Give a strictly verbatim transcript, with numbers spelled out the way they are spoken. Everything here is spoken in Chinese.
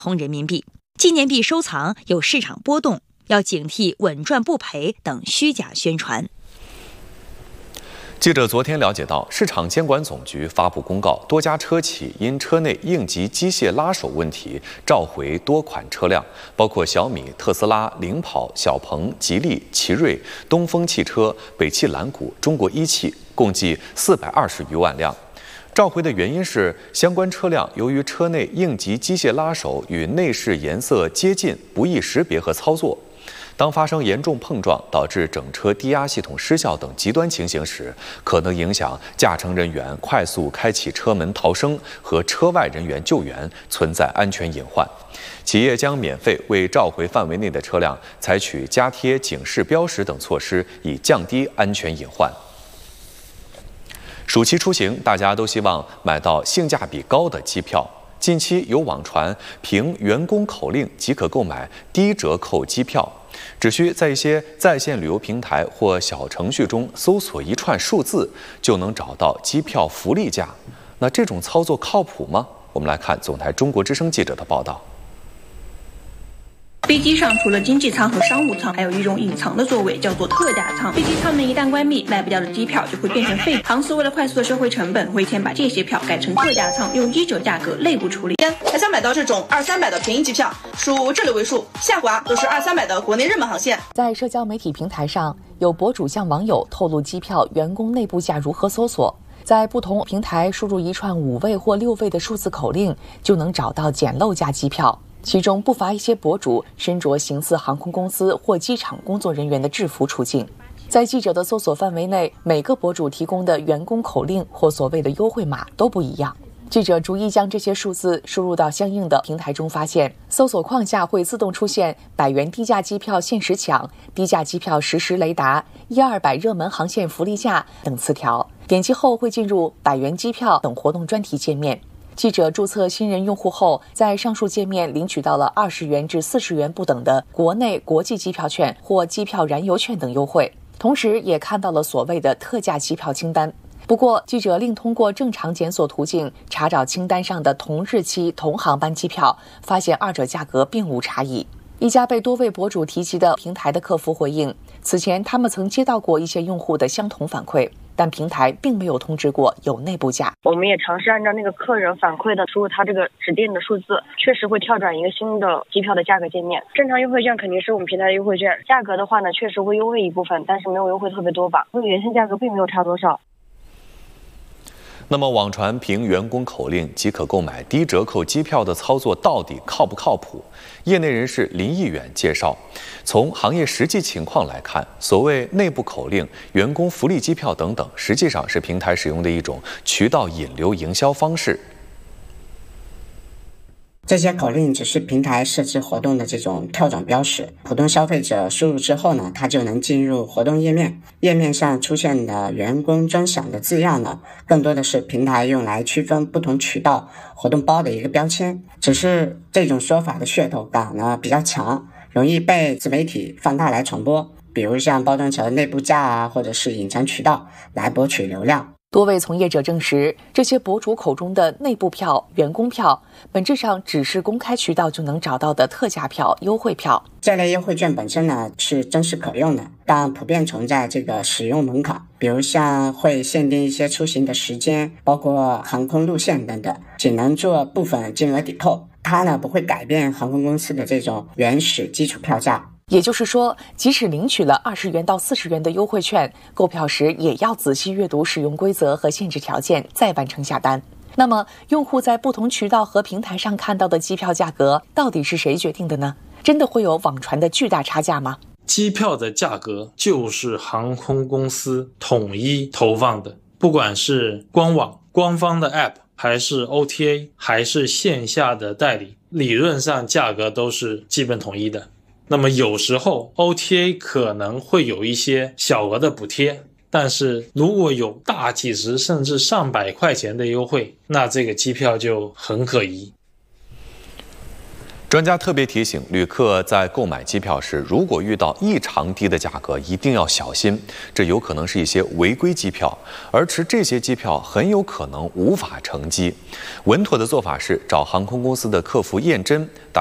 同人民币。纪念币收藏有市场波动，要警惕稳赚不赔等虚假宣传。 记者昨天了解到，市场监管总局发布公告，多家车企因车内应急机械拉手问题召回多款车辆，包括小米、特斯拉、领跑、小鹏、吉利、奇瑞、东风汽车、北汽蓝谷、中国一汽，共计四百二十余万辆。召回的原因是，相关车辆由于车内应急机械拉手与内饰颜色接近，不易识别和操作。当发生严重碰撞，导致整车低压系统失效等极端情形时，可能影响驾乘人员快速开启车门逃生和车外人员救援，存在安全隐患。企业将免费为召回范围内的车辆采取加贴警示标识等措施，以降低安全隐患。暑期出行，大家都希望买到性价比高的机票。近期有网传凭员工口令即可购买低折扣机票，只需在一些在线旅游平台或小程序中搜索一串数字，就能找到机票福利价。那这种操作靠谱吗？我们来看总台中国之声记者的报道。 飞机上除了经济舱和商务舱，还有一种隐藏的座位，叫做特价舱。飞机舱门一旦关闭，卖不掉的机票就会变成废品。航司为了快速的收回成本，会先把这些票改成特价舱，用一折价格内部处理。 还想买到这种二三百的便宜机票，输这六位数，下滑都是二三百的国内热门航线。 在社交媒体平台上，有博主向网友透露机票员工内部价如何搜索。在不同平台输入一串五位或六位的数字口令，就能找到捡漏价机票。其中不乏一些博主身着形似航空公司或机场工作人员的制服出镜。在记者的搜索范围内，每个博主提供的员工口令或所谓的优惠码都不一样。记者逐一将这些数字输入到相应的平台中，发现搜索框下会自动出现百元低价机票限时抢、低价机票实时雷达、一二百热门航线福利价等词条。点击后会进入百元机票等活动专题界面。记者注册新人用户后，在上述界面领取到了二十元至四十元不等的国内国际机票券或机票燃油券等优惠，同时也看到了所谓的特价机票清单。不过，记者另通过正常检索途径查找清单上的同日期同航班机票，发现二者价格并无差异。一家被多位博主提及的平台的客服回应，此前他们曾接到过一些用户的相同反馈，但平台并没有通知过有内部价。 我们也尝试按照那个客人反馈的输入他这个指定的数字，确实会跳转一个新的机票的价格界面。正常优惠券肯定是我们平台的优惠券，价格的话呢，确实会优惠一部分，但是没有优惠特别多吧，和原先价格并没有差多少。 那么，网传凭员工口令即可购买低折扣机票的操作到底靠不靠谱？业内人士林毅远介绍，从行业实际情况来看，所谓内部口令、员工福利机票等等，实际上是平台使用的一种渠道引流营销方式。 这些口令只是平台设置活动的这种跳转标识，普通消费者输入之后呢，他就能进入活动页面。页面上出现的员工专享的字样呢，更多的是平台用来区分不同渠道活动包的一个标签。只是这种说法的噱头感呢比较强，容易被自媒体放大来传播，比如像包装成内部价啊，或者是隐藏渠道来博取流量。 多位从业者证实，这些博主口中的内部票、员工票，本质上只是公开渠道就能找到的特价票、优惠票。 这类优惠券本身呢是真实可用的，但普遍存在这个使用门槛，比如像会限定一些出行的时间，包括航空路线等等，仅能做部分金额抵扣。它呢不会改变航空公司的这种原始基础票价。 也就是说，即使领取了二十元到四十元的优惠券，购票时也要仔细阅读使用规则和限制条件，再完成下单。那么，用户在不同渠道和平台上看到的机票价格，到底是谁决定的呢？真的会有网传的巨大差价吗？ 机票的价格就是航空公司统一投放的，不管是官网、官方的 App， 还是 O T A， 还是线下的代理，理论上价格都是基本统一的。那么有时候 O T A 可能会有一些小额的补贴，但是如果有大几十甚至上百块钱的优惠，那这个机票就很可疑。 专家特别提醒，旅客在购买机票时，如果遇到异常低的价格，一定要小心，这有可能是一些违规机票，而持这些机票很有可能无法乘机。稳妥的做法是找航空公司的客服验真。